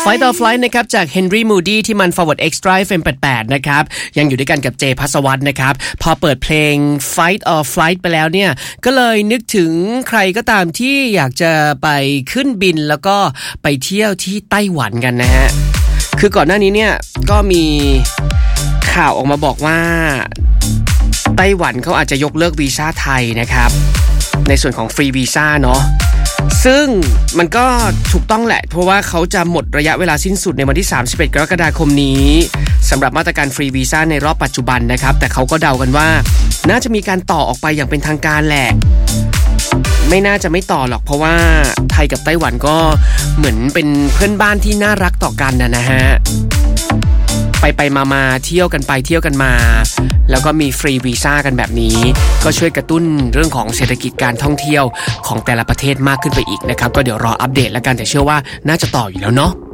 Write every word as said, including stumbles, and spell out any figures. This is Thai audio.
Fight or Flight นะครับจาก Henry Moody ที่มัน Forward Extra เอฟ เอ็ม แปดสิบแปดนะครับยังอยู่ด้วยกันกับเจภัสวัฒน์นะครับพอเปิดเพลง Fight or Flight ไปแล้วเนี่ยก็เลยนึกถึงใครก็ตามที่อยากจะไปขึ้นบินแล้วก็ไปเที่ยวที่ไต้หวันกันนะฮะคือก่อนหน้านี้เนี่ยก็มีข่าวออกมาบอกว่าไต้หวันเขาอาจจะยกเลิกวีซ่าไทยนะครับในส่วนของฟรีวีซ่าเนาะซึ่งมันก็ถูกต้องแหละเพราะว่าเขาจะหมดระยะเวลาสิ้นสุดในวันที่สามสิบเอ็ดกรกฎาคมนี้สำหรับมาตรการฟรีวีซ่าในรอบปัจจุบันนะครับแต่เขาก็เดากันว่าน่าจะมีการต่อออกไปอย่างเป็นทางการแหละไม่น่าจะไม่ต่อหรอกเพราะว่าไทยกับไต้หวันก็เหมือนเป็นเพื่อนบ้านที่น่ารักต่อกันนะนะฮะไปไปมามาเที่ยวกันไปเที่ยวกันมาแล้วก็มีฟรีวีซ่ากันแบบนี้ก็ช่วยกระตุ้นเรื่องของเศรษฐกิจการท่องเที่ยวของแต่ละประเทศมากขึ้นไปอีกนะครับก็เดี๋ยวรออัปเดตแล้วกันแต่เชื่อว่าน่าจะต่ออยู่แล้วเนาะ